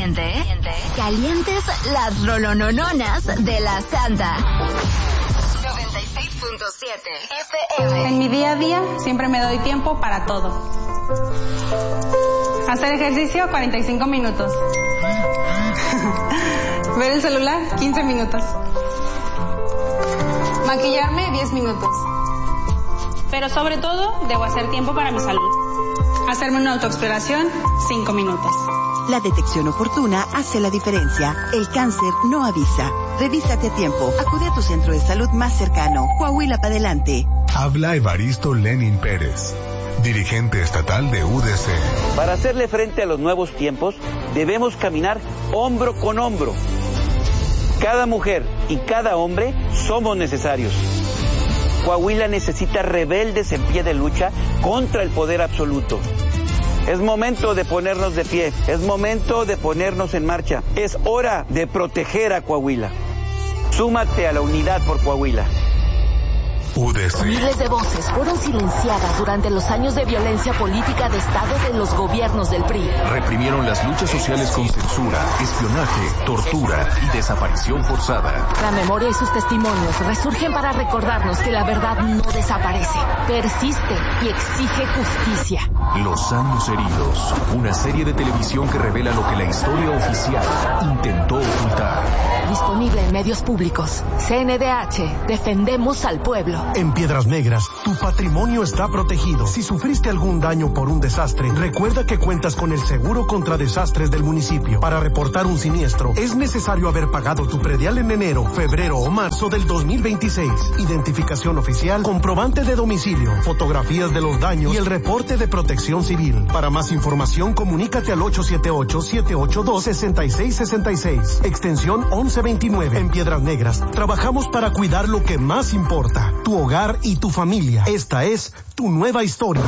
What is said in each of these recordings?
calientes las rolonononas de la Santa. 96.7 FM. En mi día a día siempre me doy tiempo para todo. Hacer ejercicio 45 minutos. Ver el celular 15 minutos. Maquillarme 10 minutos. Pero sobre todo debo hacer tiempo para mi salud. Hacerme una autoexploración 5 minutos. La detección oportuna hace la diferencia. El cáncer no avisa. Revísate a tiempo. Acude a tu centro de salud más cercano. Coahuila para adelante. Habla Evaristo Lenin Pérez, dirigente estatal de UDC. Para hacerle frente a los nuevos tiempos, debemos caminar hombro con hombro. Cada mujer y cada hombre somos necesarios. Coahuila necesita rebeldes en pie de lucha contra el poder absoluto. Es momento de ponernos de pie, es momento de ponernos en marcha. Es hora de proteger a Coahuila. Súmate a la unidad por Coahuila. UDC. Miles de voces fueron silenciadas durante los años de violencia política de Estado de los gobiernos del PRI. Reprimieron las luchas sociales con censura, espionaje, tortura y desaparición forzada. La memoria y sus testimonios resurgen para recordarnos que la verdad no desaparece, persiste y exige justicia. Los años heridos, una serie de televisión que revela lo que la historia oficial intentó ocultar. Disponible en medios públicos. CNDH, defendemos al pueblo. En Piedras Negras, tu patrimonio está protegido. Si sufriste algún daño por un desastre, recuerda que cuentas con el seguro contra desastres del municipio. Para reportar un siniestro, es necesario haber pagado tu predial en enero, febrero o marzo del 2026. Identificación oficial, comprobante de domicilio, fotografías de los daños y el reporte de protección civil. Para más información, comunícate al 878-782-6666, extensión 1129. En Piedras Negras, trabajamos para cuidar lo que más importa, tu hogar y tu familia. Esta es tu nueva historia.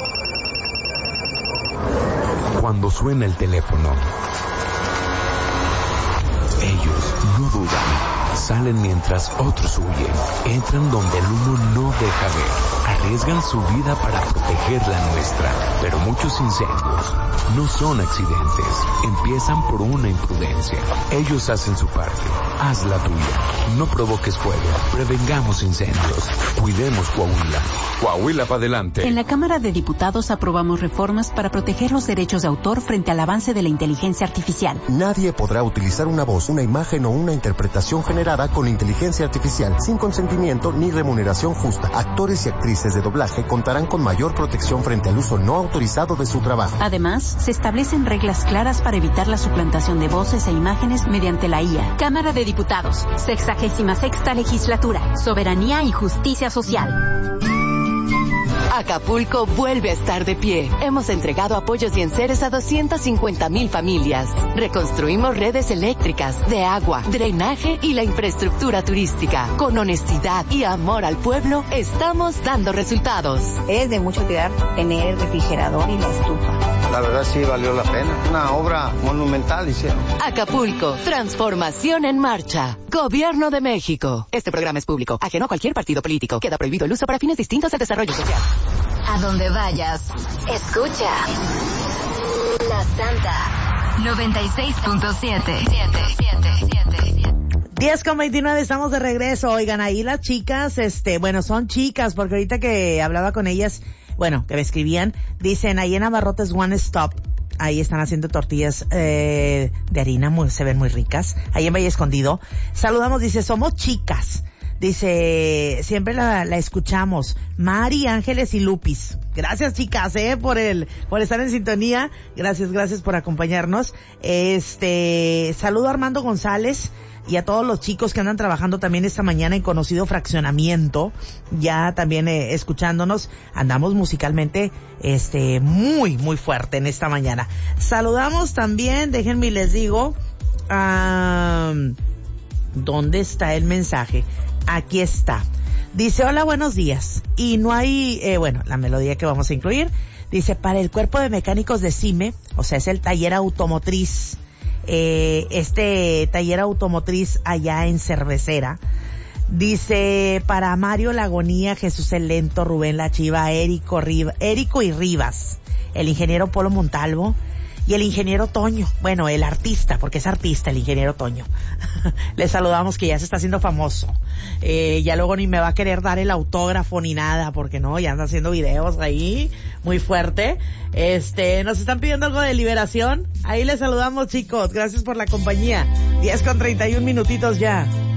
Cuando suena el teléfono, ellos no dudan, salen mientras otros huyen, entran donde el uno no deja ver, arriesgan su vida para proteger la nuestra. Pero muchos incendios no son accidentes, empiezan por una imprudencia. Ellos hacen su parte, haz la tuya. No provoques fuego, prevengamos incendios, cuidemos Coahuila. Coahuila para adelante. En la Cámara de Diputados aprobamos reformas para proteger los derechos de autor frente al avance de la inteligencia artificial. Nadie podrá utilizar una voz, una imagen o una interpretación generada con inteligencia artificial sin consentimiento ni remuneración justa. Actores y actrices de doblaje contarán con mayor protección frente al uso no autorizado de su trabajo. Además, se establecen reglas claras para evitar la suplantación de voces e imágenes mediante la IA. Cámara de Diputados, 66ª Legislatura, Soberanía y Justicia Social. Acapulco vuelve a estar de pie. Hemos entregado apoyos y enseres a 250,000 familias. Reconstruimos redes eléctricas, de agua, drenaje y la infraestructura turística. Con honestidad y amor al pueblo, estamos dando resultados. Es de mucho cuidar tener el refrigerador y la estufa. La verdad sí valió la pena. Una obra monumental hicieron. Acapulco, transformación en marcha. Gobierno de México. Este programa es público, ajeno a cualquier partido político. Queda prohibido el uso para fines distintos al desarrollo social. A donde vayas, escucha La Santa 96.7. 10:29, estamos de regreso. Oigan, ahí las chicas, son chicas, porque ahorita que hablaba con ellas, que me escribían, dicen, ahí en Abarrotes One Stop, ahí están haciendo tortillas de harina, se ven muy ricas, ahí en Valle Escondido. Saludamos, dice, somos chicas. Dice, siempre la escuchamos. Mari, Ángeles y Lupis. Gracias, chicas, por estar en sintonía. Gracias por acompañarnos. Saludo a Armando González y a todos los chicos que andan trabajando también esta mañana en Conocido Fraccionamiento. Ya también escuchándonos. Andamos musicalmente, muy, muy fuerte en esta mañana. Saludamos también, déjenme y les digo, ¿dónde está el mensaje? Aquí está. Dice, hola, buenos días. Y no hay, la melodía que vamos a incluir. Dice, para el cuerpo de mecánicos de CIME, o sea, es el taller automotriz, taller automotriz allá en Cervecera. Dice, para Mario Lagonía, Jesús el Lento, Rubén La Chiva, Érico y Rivas, el ingeniero Polo Montalvo, y el ingeniero Toño, bueno, el artista, porque es artista el ingeniero Toño. Le saludamos, que ya se está haciendo famoso. Ya luego ni me va a querer dar el autógrafo ni nada, porque no, ya anda haciendo videos ahí, muy fuerte. Nos están pidiendo algo de Liberación. Ahí les saludamos, chicos. Gracias por la compañía. 10:31 minutitos ya.